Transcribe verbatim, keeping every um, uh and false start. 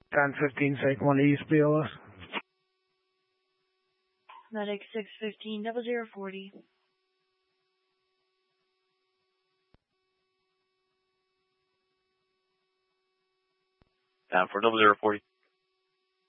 ten fifteen, Psych one East, B L S. Medic six fifteen, double zero forty. Down for double zero forty.